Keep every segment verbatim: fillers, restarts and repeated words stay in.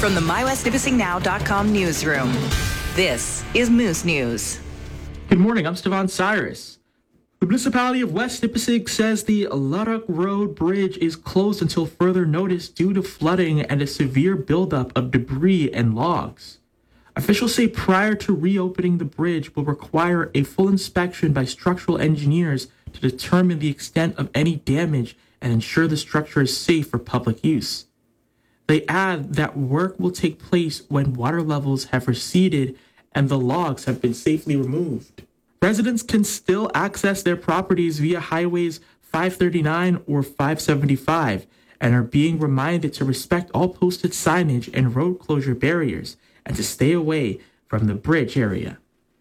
From the my west nipissing now dot com newsroom, this is Moose News. Good morning, I'm Stevan Cyrus. The municipality of West Nipissing says the Luddock Road Bridge is closed until further notice due to flooding and a severe buildup of debris and logs. Officials say prior to reopening the bridge will require a full inspection by structural engineers to determine the extent of any damage and ensure the structure is safe for public use. They add that work will take place when water levels have receded and the logs have been safely removed. Residents can still access their properties via highways five thirty-nine or five seventy-five and are being reminded to respect all posted signage and road closure barriers and to stay away from the bridge area.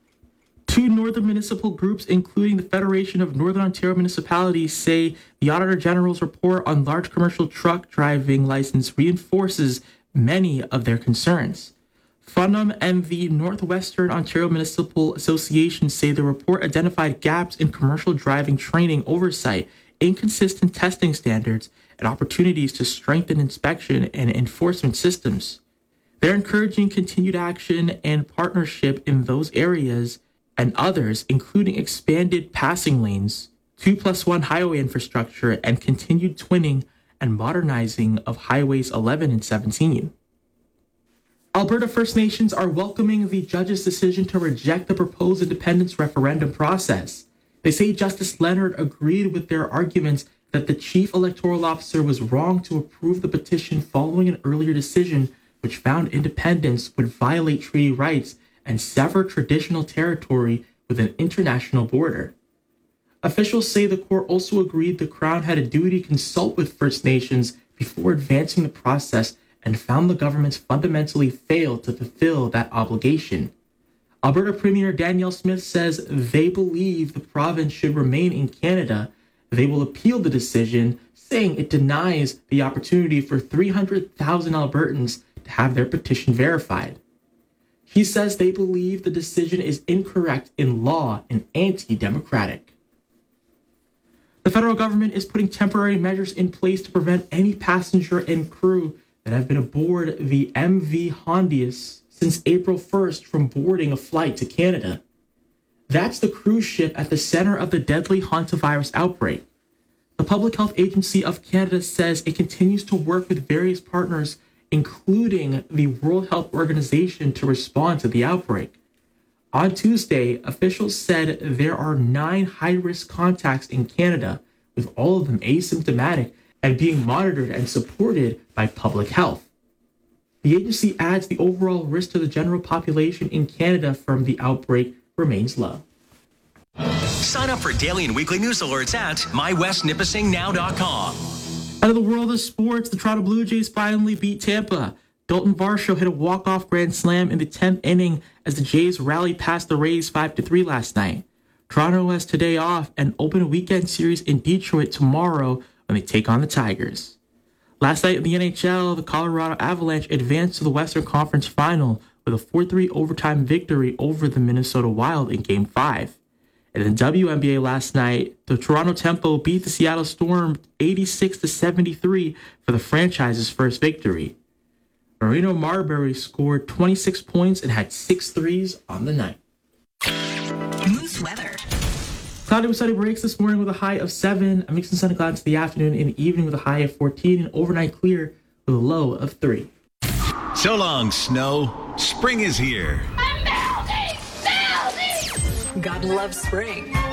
Two northern municipal groups, including the Federation of Northern Ontario Municipalities, say the Auditor General's report on large commercial truck driving license reinforces many of their concerns. Fundum and the Northwestern Ontario Municipal Association say the report identified gaps in commercial driving training oversight, inconsistent testing standards, and opportunities to strengthen inspection and enforcement systems. They're encouraging continued action and partnership in those areas and others, including expanded passing lanes, two plus one highway infrastructure, and continued twinning and modernizing of highways eleven and seventeen. Alberta First Nations are welcoming the judge's decision to reject the proposed independence referendum process. They say Justice Leonard agreed with their arguments that the chief electoral officer was wrong to approve the petition following an earlier decision which found independence would violate treaty rights and sever traditional territory with an international border. Officials say the court also agreed the Crown had a duty to consult with First Nations before advancing the process and found the governments fundamentally failed to fulfill that obligation. Alberta Premier Danielle Smith says they believe the province should remain in Canada. They will appeal the decision, saying it denies the opportunity for three hundred thousand Albertans to have their petition verified. He says they believe the decision is incorrect in law and anti-democratic. The federal government is putting temporary measures in place to prevent any passenger and crew that have been aboard the M V Hondius since April first from boarding a flight to Canada. That's the cruise ship at the center of the deadly hantavirus outbreak. The Public Health Agency of Canada says it continues to work with various partners, including the World Health Organization, to respond to the outbreak. On Tuesday, officials said there are nine high-risk contacts in Canada, with all of them asymptomatic and being monitored and supported by public health. The agency adds the overall risk to the general population in Canada from the outbreak remains low. Sign up for daily and weekly news alerts at my west nipissing now dot com. Out of the world of sports, the Toronto Blue Jays finally beat Tampa. Dalton Varsho hit a walk-off grand slam in the tenth inning as the Jays rallied past the Rays five to three last night. Toronto has today off and open a weekend series in Detroit tomorrow when they take on the Tigers. Last night in the N H L, the Colorado Avalanche advanced to the Western Conference Final with a four three overtime victory over the Minnesota Wild in Game five. In the W N B A last night, the Toronto Tempo beat the Seattle Storm eighty-six to seventy-three for the franchise's first victory. Marino Marbury scored twenty-six points and had six threes on the night. Moose weather. Cloudy with sunny breaks this morning with a high of seven. A mix of sun and clouds to the afternoon and evening with a high of fourteen, and overnight clear with a low of three. So long, snow. Spring is here. God loves spring.